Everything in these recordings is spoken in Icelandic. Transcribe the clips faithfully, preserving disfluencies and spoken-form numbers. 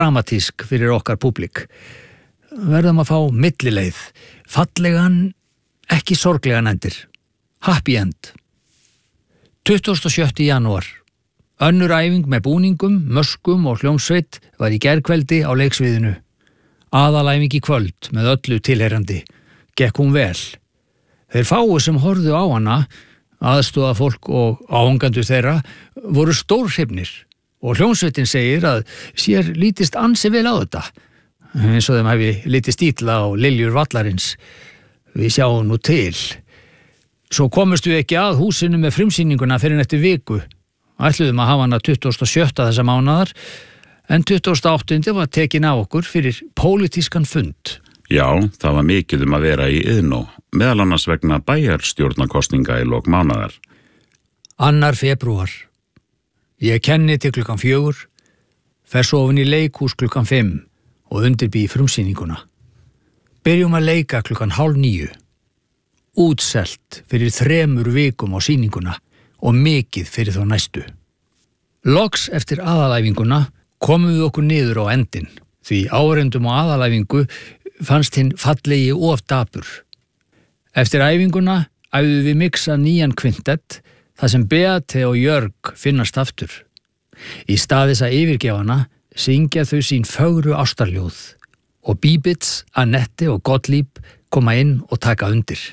dramatísk fyrir okkar públik. Verðum að fá millileið, fallegan, ekki sorglegan endir. Happy end. tuttugasta og sjötta janúar. Önnur æfing með búningum, möskum og hljómsveit var í gærkveldi á leiksviðinu. Aðalæfing í kvöld með öllu tilheyrandi. Gekk hún vel. Þeir fáu sem horfðu á hana, aðstoða fólk og áhangandur þeirra, voru stórhrifnir og hljómsveitin segir að sér lítist ansi vel á þetta. Eins og þeim hafi lítist illa á liljur vallarins. Við sjáum nú til. Svo komust við ekki að húsinu með frumsýninguna fyrir eftir viku. Ætluðum að hafa hana tuttugasta og sjötta þessa mánaðar, en tuttugasta og áttunda var tekin af okkur fyrir pólitískan fund. Já, það var mikið um að vera í Iðnó, meðal annars vegna bæjarstjórnarkosninga í lok mánaðar. Annar febrúar. Ég kenni til klukkan fjögur, fer svo ofan í leikhús klukkan fimm og undirbý frumsýninguna. Byrjum að leika klukkan hálf níu. Útselt fyrir þremur vikum á sýninguna og mikið fyrir þá næstu. Loks eftir aðalæfinguna komum við okkur niður á endin, því áreindum á aðalæfingu fannst hinn fallegi of dapur. Eftir æfinguna æfðum við mixa nýjan kvintett, þar sem Beate og Jörg finnast aftur. Í stað þess að yfirgefana syngja þau sín fögru ástarljóð og Bíbits, Annette og Gottlieb koma inn og taka undir.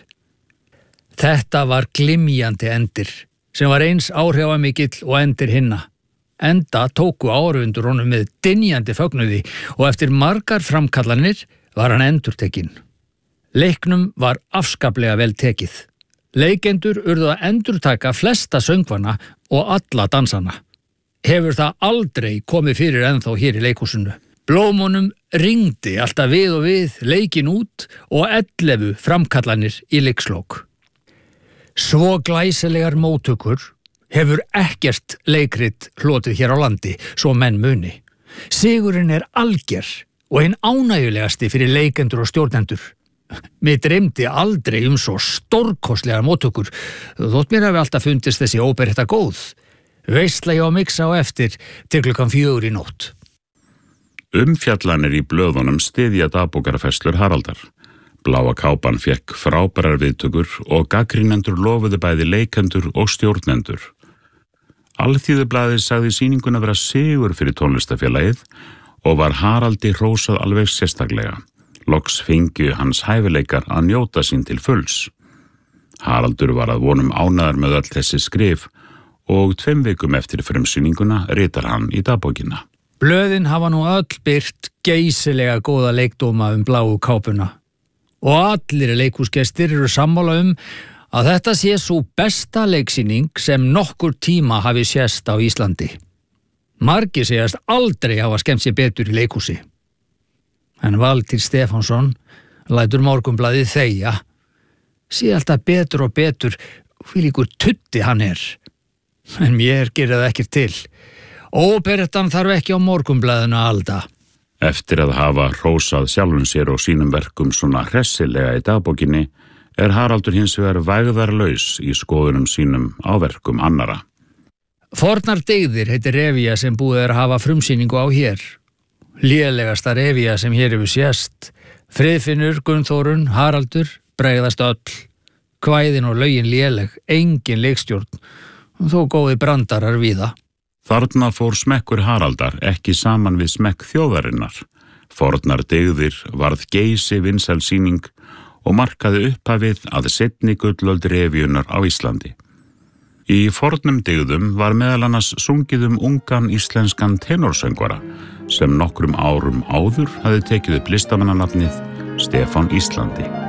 Þetta var glimjandi endir, sem var eins áhrifamikill og endir hinna. Enda tóku áhorfendur honum með dynjandi fögnuði og eftir margar framkallanir var hann endurtekinn. Leiknum var afskaplega vel tekið. Leikendur urðu að endurtaka flesta söngvana og alla dansana. Hefur það aldrei komið fyrir ennþá hér í leikhúsinu. Blómunum ringdi alltaf við og við leikin út og ellefu framkallanir í leikslok. Svo glæsilegar móttökur hefur ekkert leikrit hlotið hér á landi, svo menn muni. Sigurinn er alger og hinn ánægjulegasti fyrir leikendur og stjórnendur. Mér dreymdi aldrei um svo stórkostlegar móttökur, þótt mér hafi alltaf fundist þessi óperetta góð. Veisla ég á mixa á eftir til klukkan fjögur í nótt. Umfjallanir í blöðunum styðja dagbókarafærslur Haraldar. Bláa kápan fékk frábærar viðtökur og gagnrýnendur lofuðu bæði leikendur og stjórnendur. Alþýðublaðið sagði sýninguna vera sigur fyrir tónlistafélagið og var Haraldi hrósað alveg sérstaklega. Loks fengju hans hæfileikar að njóta sín til fulls. Haraldur var að vonum ánægður með öll þessi skrif og tveim vikum eftir frumsýninguna ritar hann í dagbókina. Blöðin hafa nú öll byrt geysilega góða leikdóma um bláu kápuna. Og allir leikhúsgestir eru sammála um að þetta sé svo besta leiksýning sem nokkur tíma hafi sést á Íslandi. Margir segjast aldrei hafa skemmt sér betur í leikhúsi. En Valtýr Stefánsson lætur Morgunblaðið þegja. Sé alltaf betur og betur hvílíkur tutti hann er. En mér gerir það ekkert til. Óperettan þarf ekki á Morgunblaðinu að halda. Eftir að hafa hrósað sjálfum sér og sínum verkum svona hressilega í dagbókinni er Haraldur hins vegar vægðarlaus í skoðunum sínum á verkum annara. Fornar dygðir heitir revía sem búið er að hafa frumsýningu á hér. Lélegasta revía sem hér hefur sést. Friðfinnur, Gunnþórun, Haraldur, bregðast öll. Kvæðin og lögin léleg, engin leikstjórn, þó góði brandarar víða. Þarna fór smekkur Haraldar ekki saman við smekk þjóðarinnar. Fornar dygðir varð geysi vinsæl sýning og markaði upphafið að seinni gullöld revíunnar á Íslandi. Í fornum dygðum var meðal annars sungið um ungan íslenskan tenorsöngvara sem nokkrum árum áður hafði tekið upp listamannanafnið Stefán Íslandi.